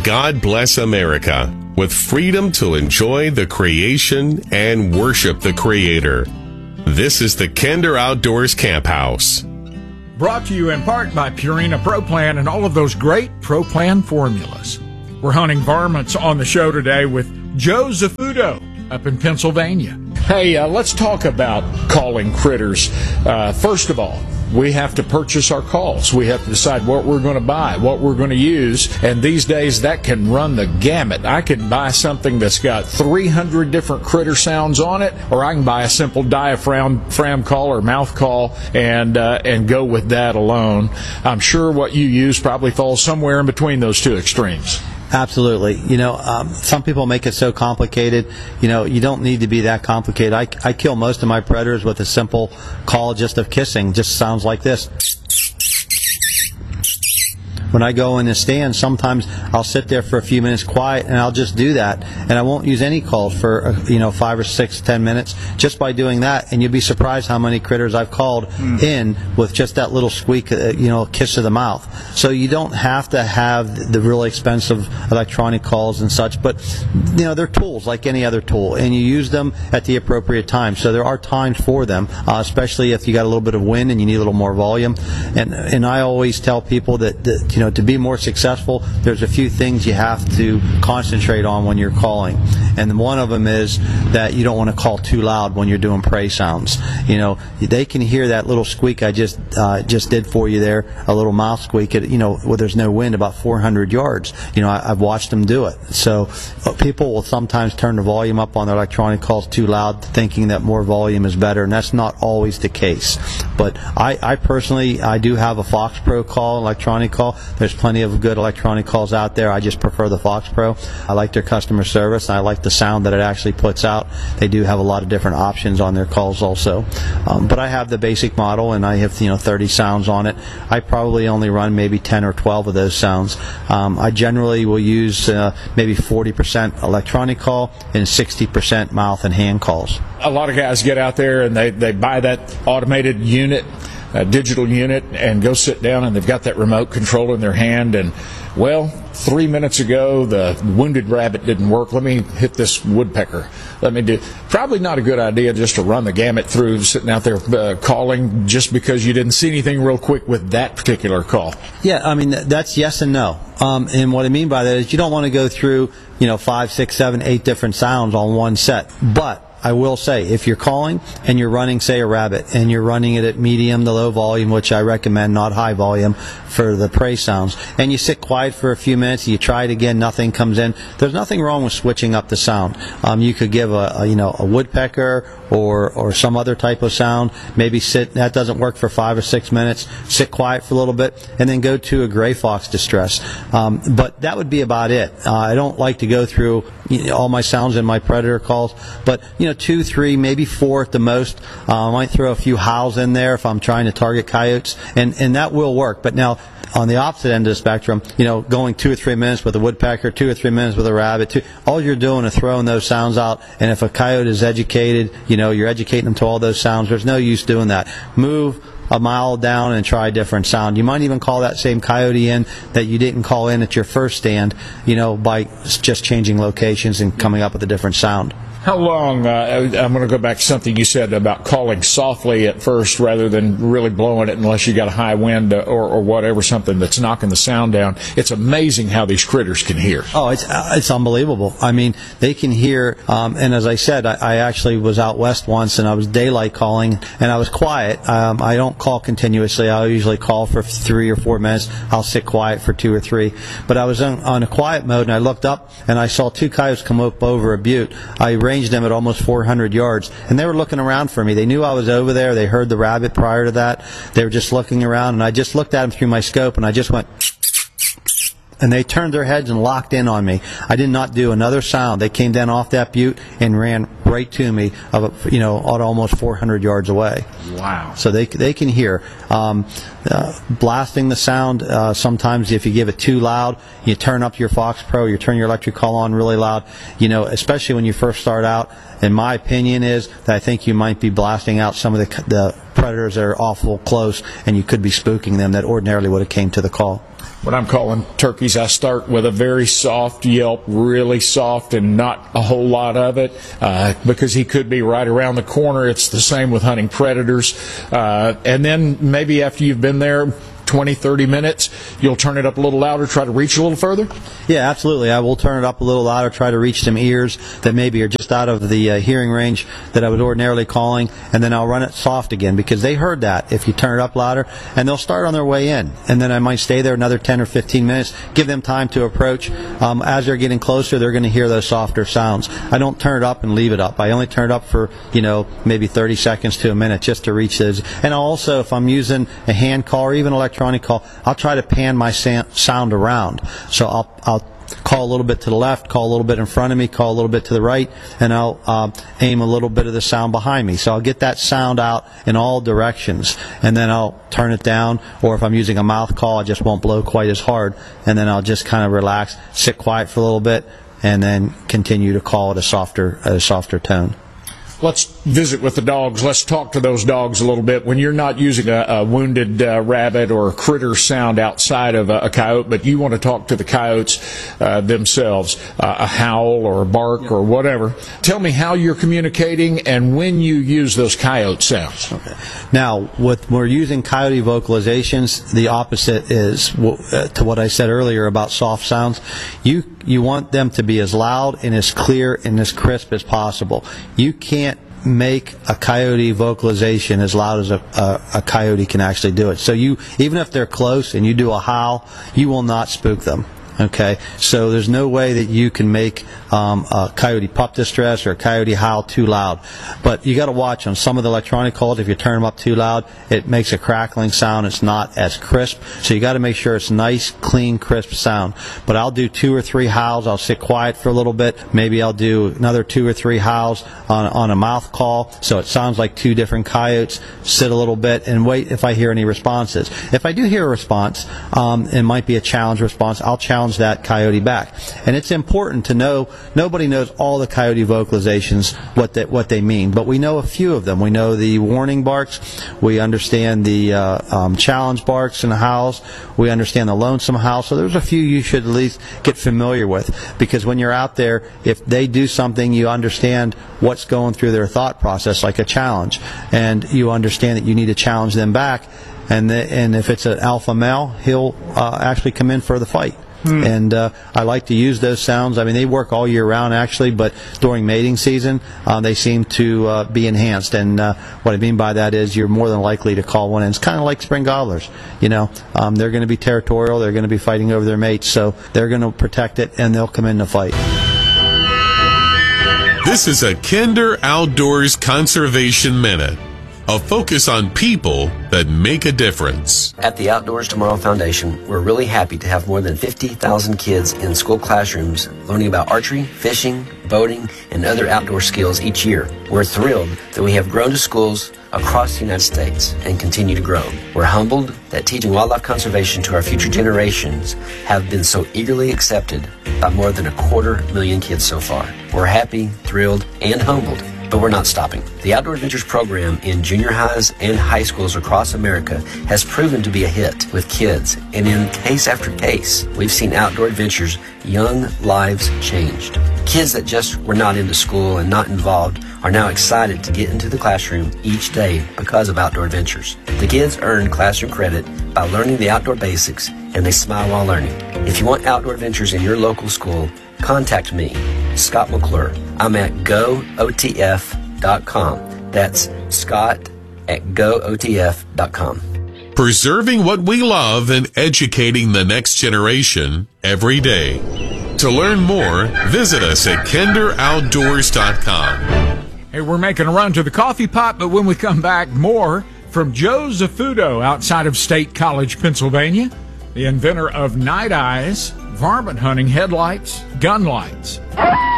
God bless America with freedom to enjoy the creation and worship the Creator. This is the Kinder Outdoors Camp House. Brought to you in part by Purina Pro Plan and all of those great Pro Plan formulas. We're hunting varmints on the show today with Joe Zafudo up in Pennsylvania. Hey, let's talk about calling critters. First of all, we have to purchase our calls. We have to decide what we're going to buy, what we're going to use, and these days that can run the gamut. I can buy something that's got 300 different critter sounds on it, or I can buy a simple diaphragm call or mouth call and go with that alone. I'm sure what you use probably falls somewhere in between those two extremes. Absolutely. Some people make it so complicated. You don't need to be that complicated. I kill most of my predators with a simple call just of kissing. Just sounds like this. When I go in the stand, sometimes I'll sit there for a few minutes quiet, and I'll just do that, and I won't use any calls for 5 or 6, 10 minutes just by doing that. And you'll be surprised how many critters I've called in with just that little squeak, kiss of the mouth. So you don't have to have the really expensive electronic calls and such, but they're tools like any other tool, and you use them at the appropriate time. So there are times for them, especially if you got a little bit of wind and you need a little more volume. And I always tell people that to be more successful, there's a few things you have to concentrate on when you're calling. And one of them is that you don't want to call too loud when you're doing prey sounds. They can hear that little squeak I just did for you there, a little mouth squeak at, where there's no wind, about 400 yards. I've watched them do it. So people will sometimes turn the volume up on their electronic calls too loud, thinking that more volume is better, and that's not always the case. But I personally do have a Fox Pro call, electronic call. There's plenty of good electronic calls out there. I just prefer the Fox Pro. I like their customer service, and I like the sound that it actually puts out. They do have a lot of different options on their calls also. But I have the basic model, and I have 30 sounds on it. I probably only run maybe 10 or 12 of those sounds. I generally will use maybe 40% electronic call and 60% mouth and hand calls. A lot of guys get out there and they buy that automated unit, digital unit, and go sit down, and they've got that remote control in their hand, and 3 minutes ago the wounded rabbit didn't work. Let me hit this woodpecker. Probably not a good idea just to run the gamut through sitting out there calling just because you didn't see anything real quick with that particular call. Yeah, that's yes and no. And what I mean by that is you don't want to go through 5, 6, 7, 8 different sounds on one set. But I will say, if you're calling and you're running, say, a rabbit, and you're running it at medium to low volume, which I recommend, not high volume, for the prey sounds, and you sit quiet for a few minutes, you try it again, nothing comes in, there's nothing wrong with switching up the sound. You could give a woodpecker or some other type of sound, maybe sit, that doesn't work for 5 or 6 minutes, sit quiet for a little bit, and then go to a gray fox distress. But that would be about it. I don't like to go through all my sounds in my predator calls, but 2, 3, maybe 4 at the most. I might throw a few howls in there if I'm trying to target coyotes, and that will work. But now, on the opposite end of the spectrum, going 2 or 3 minutes with a woodpecker, 2 or 3 minutes with a rabbit, all you're doing is throwing those sounds out. And if a coyote is educated, you're educating them to all those sounds. There's no use doing that. Move a mile down and try a different sound. You might even call that same coyote in that you didn't call in at your first stand, by just changing locations and coming up with a different sound. How long, I'm going to go back to something you said about calling softly at first rather than really blowing it unless you got a high wind or whatever, something that's knocking the sound down. It's amazing how these critters can hear. Oh, it's unbelievable. They can hear, and as I said, I actually was out west once, and I was daylight calling, and I was quiet. I don't call continuously. I'll usually call for 3 or 4 minutes. I'll sit quiet for 2 or 3. But I was on a quiet mode, and I looked up, and I saw 2 coyotes come up over a butte. I ranged them at almost 400 yards, and they were looking around for me. They knew I was over there. They heard the rabbit prior to that. They were just looking around, and I just looked at them through my scope, and I just went, and they turned their heads and locked in on me. I did not do another sound. They came down off that butte and ran right to me, at almost 400 yards away. Wow! So they can hear. Blasting the sound. Sometimes if you give it too loud, you turn up your Fox Pro. You turn your electric call on really loud. Especially when you first start out. And my opinion is that I think you might be blasting out some of the predators that are awful close, and you could be spooking them that ordinarily would have came to the call. What I'm calling turkeys, I start with a very soft yelp, really soft, and not a whole lot of it, because he could be right around the corner. It's the same with hunting predators. And then maybe after you've been there 20, 30 minutes, you'll turn it up a little louder, try to reach a little further? Yeah, absolutely. I will turn it up a little louder, try to reach some ears that maybe are just out of the hearing range that I was ordinarily calling, and then I'll run it soft again, because they heard that if you turn it up louder, and they'll start on their way in. And then I might stay there another 10 or 15 minutes, give them time to approach. As they're getting closer, they're going to hear those softer sounds. I don't turn it up and leave it up. I only turn it up for, maybe 30 seconds to a minute just to reach those. And also, if I'm using a hand call or even electronic call, I'll try to pan my sound around. So I'll call a little bit to the left, call a little bit in front of me, call a little bit to the right, and I'll aim a little bit of the sound behind me. So I'll get that sound out in all directions, and then I'll turn it down, or if I'm using a mouth call, I just won't blow quite as hard, and then I'll just kind of relax, sit quiet for a little bit, and then continue to call at a softer tone. Let's visit with the dogs. Let's talk to those dogs a little bit. When you're not using a wounded rabbit or a critter sound outside of a coyote, but you want to talk to the coyotes themselves, a howl or a bark or whatever, tell me how you're communicating and when you use those coyote sounds. Okay. Now, when we're using coyote vocalizations, the opposite is to what I said earlier about soft sounds. You want them to be as loud and as clear and as crisp as possible. You can't make a coyote vocalization as loud as a coyote can actually do it. So even if they're close and you do a howl, you will not spook them. Okay, so there's no way that you can make a coyote pup distress or a coyote howl too loud. But you got to watch on some of the electronic calls. If you turn them up too loud, it makes a crackling sound. It's not as crisp. So you got to make sure it's nice, clean, crisp sound. But I'll do 2 or 3 howls. I'll sit quiet for a little bit. Maybe I'll do another 2 or 3 howls on a mouth call, so it sounds like 2 different coyotes. Sit a little bit and wait if I hear any responses. If I do hear a response, it might be a challenge response. I'll challenge that coyote back. And it's important to know, nobody knows all the coyote vocalizations, what they mean, but we know a few of them. We know the warning barks, we understand the challenge barks and howls, we understand the lonesome howl. So there's a few you should at least get familiar with, because when you're out there, if they do something, you understand what's going through their thought process, like a challenge, and you understand that you need to challenge them back. And if it's an alpha male, he'll actually come in for the fight. And I like to use those sounds. I mean, they work all year round, actually, but during mating season, they seem to be enhanced. And what I mean by that is you're more than likely to call one in. It's kind of like spring gobblers. They're going to be territorial. They're going to be fighting over their mates, so they're going to protect it, and they'll come in to fight. This is a Kinder Outdoors Conservation Minute, a focus on people that make a difference. At the Outdoors Tomorrow Foundation, we're really happy to have more than 50,000 kids in school classrooms learning about archery, fishing, boating, and other outdoor skills each year. We're thrilled that we have grown to schools across the United States and continue to grow. We're humbled that teaching wildlife conservation to our future generations have been so eagerly accepted by more than 250,000 kids so far. We're happy, thrilled, and humbled. But we're not stopping. The Outdoor Adventures program in junior highs and high schools across America has proven to be a hit with kids, and in case after case, we've seen Outdoor Adventures' young lives changed. Kids that just were not into school and not involved are now excited to get into the classroom each day because of Outdoor Adventures. The kids earn classroom credit by learning the outdoor basics, and they smile while learning. If you want Outdoor Adventures in your local school, contact me, Scott McClure. I'm at gootf.com. That's Scott at gootf.com. Preserving what we love and educating the next generation every day. To learn more, visit us at kinderoutdoors.com. Hey, we're making a run to the coffee pot, but when we come back, more from Joe Zafudo outside of State College, Pennsylvania, the inventor of Night Eyes, varmint hunting headlights, gun lights.